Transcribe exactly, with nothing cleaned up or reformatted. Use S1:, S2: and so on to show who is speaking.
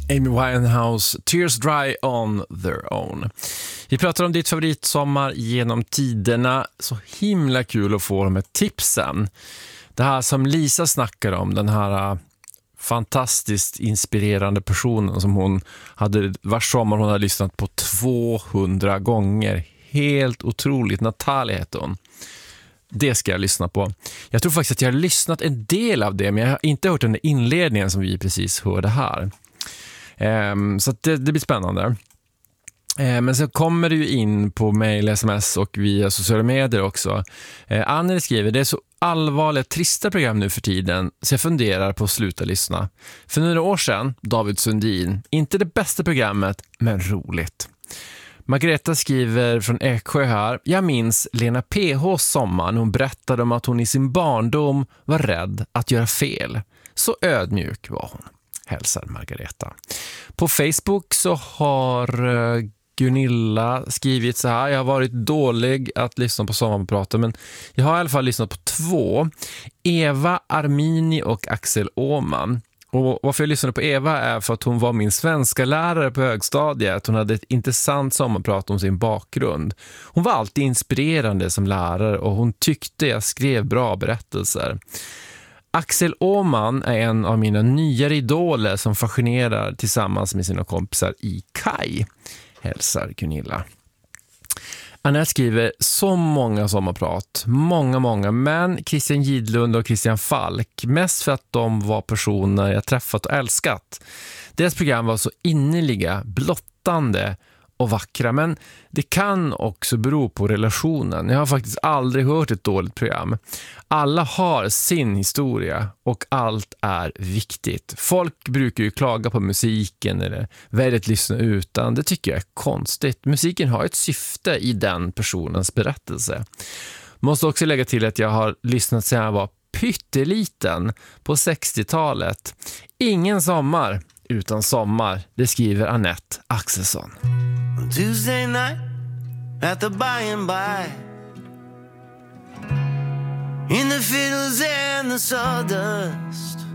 S1: Amy Winehouse, Tears Dry on Their Own. Vi pratar om ditt favoritsommar genom tiderna. Så himla kul att få de här tipsen. Det här som Lisa snackar om, den här fantastiskt inspirerande personen som hon hade, vars sommar hon hade lyssnat på tvåhundra gånger. Helt otroligt. Natalia heter hon. Det ska jag lyssna på. Jag tror faktiskt att jag har lyssnat en del av det, men jag har inte hört den där inledningen som vi precis hörde här. Um, så att det, det blir spännande. Uh, men så kommer det ju in på mail, sms och via sociala medier också. Uh, Anne skriver, det är så allvarligt trista program nu för tiden så jag funderar på att sluta lyssna. För några år sedan, David Sundin, inte det bästa programmet, men roligt. Margareta skriver från Eksjö här, jag minns Lena P H:s sommar när hon berättade om att hon i sin barndom var rädd att göra fel. Så ödmjuk var hon. Hälsar Margareta. På Facebook så har uh, Gunilla skrivit så här. Jag har varit dålig att lyssna på sommarpraten, men jag har i alla fall lyssnat på två. Eva Armini och Axel Åman. Och varför jag lyssnade på Eva är för att hon var min svenska lärare på högstadiet. Hon hade ett intressant sommarprat om sin bakgrund. Hon var alltid inspirerande som lärare och hon tyckte jag skrev bra berättelser. Axel Åman är en av mina nyare idoler som fascinerar tillsammans med sina kompisar i Kai. Hälsar Gunilla. Annette skriver så många sommarprat. Många, många. Men Christian Gidlund och Christian Falk. Mest för att de var personer jag träffat och älskat. Deras program var så innerliga, blottande och vackra. Men det kan också bero på relationen. Jag har faktiskt aldrig hört ett dåligt program. Alla har sin historia och allt är viktigt. Folk brukar ju klaga på musiken eller väldigt lyssna utan. Det tycker jag är konstigt. Musiken har ett syfte i den personens berättelse. Måste också lägga till att jag har lyssnat sedan jag var pytteliten på sextiotalet. Ingen sommar utan sommar. Det skriver Annette Axelsson.
S2: On Tuesday night at the by and by, in the fiddles and the sawdust,